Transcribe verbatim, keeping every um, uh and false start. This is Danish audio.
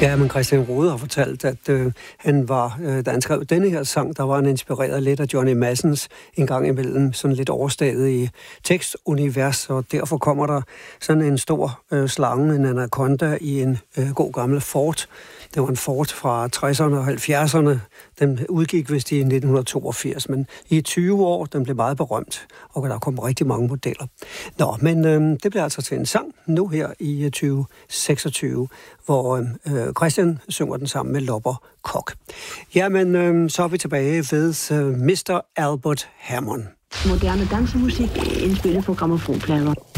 Ja, men Christian Rode har fortalt, at øh, han var, øh, da han skrev denne her sang, der var han inspireret lidt af Johnny Madsens en gang imellem, sådan lidt overstaget i tekstunivers, og derfor kommer der sådan en stor øh, slange, en anaconda i en øh, god gammel Ford. Det var en Ford fra tresserne og halvfjerdserne. Den udgik vist i nitten toogfirs, men i tyve år, den blev meget berømt, og der kom rigtig mange modeller. Nå, men øh, det bliver altså til en sang nu her i tyve seksogtyve, hvor øh, Christian synger den sammen med Lopper Kok. Jamen, øh, så er vi tilbage ved øh, mister Albert Hammond. Moderne dansemusik indspillet på grammofonplader.